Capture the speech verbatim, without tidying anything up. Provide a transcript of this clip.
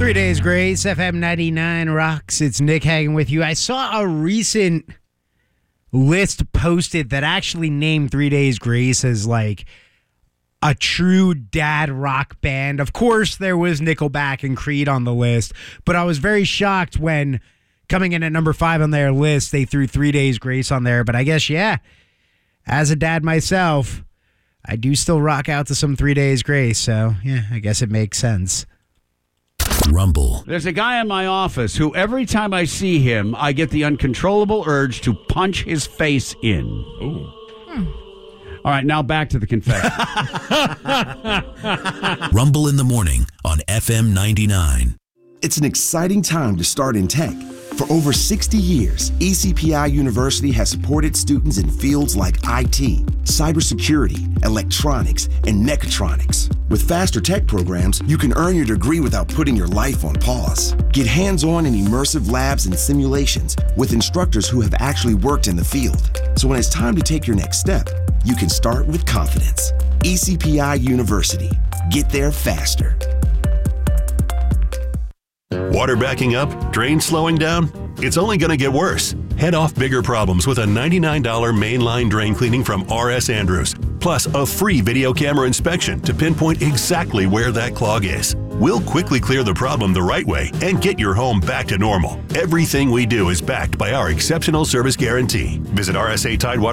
Three Days Grace, F M ninety-nine rocks. It's Nick hanging with you. I saw a recent list posted that actually named Three Days Grace as like a true dad rock band. Of course, there was Nickelback and Creed on the list, but I was very shocked when coming in at number five on their list, they threw Three Days Grace on there. But I guess, yeah, as a dad myself, I do still rock out to some Three Days Grace. So, yeah, I guess it makes sense. Rumble. There's a guy in my office who every time I see him, I get the uncontrollable urge to punch his face in. Ooh. Hmm. All right, now back to the confession. Rumble in the morning on F M ninety-nine. It's an exciting time to start in tech. For over sixty years, E C P I University has supported students in fields like I T, cybersecurity, electronics, and mechatronics. With faster tech programs, you can earn your degree without putting your life on pause. Get hands-on in immersive labs and simulations with instructors who have actually worked in the field. So when it's time to take your next step, you can start with confidence. E C P I University. Get there faster. Water backing up? Drains slowing down? It's only going to get worse. Head off bigger problems with a ninety-nine dollars mainline drain cleaning from R S Andrews. Plus a free video camera inspection to pinpoint exactly where that clog is. We'll quickly clear the problem the right way and get your home back to normal. Everything we do is backed by our exceptional service guarantee. Visit R S A Tidewater.